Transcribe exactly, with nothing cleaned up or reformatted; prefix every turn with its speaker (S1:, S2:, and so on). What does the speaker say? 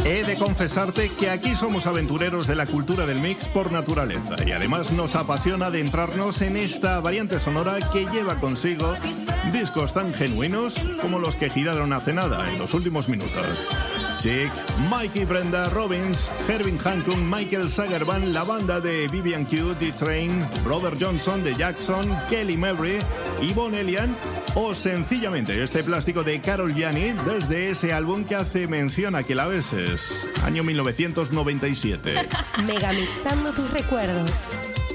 S1: He de confesarte que aquí somos aventureros de la cultura del mix por naturaleza y además nos apasiona adentrarnos en esta variante sonora que lleva consigo discos tan genuinos como los que giraron hace nada, en los últimos minutos. Chic, Mikey Brenda Robbins, Herbie Hancock, Michael Sagerman, la banda de B B and Q, D-Train, Brother Johnson, The Jackson, Kelly Mabry, Yvonne Elian o sencillamente este plástico de Carol Gianni desde ese álbum que hace mención a que la beses, año mil novecientos noventa y siete.
S2: Megamixando tus recuerdos.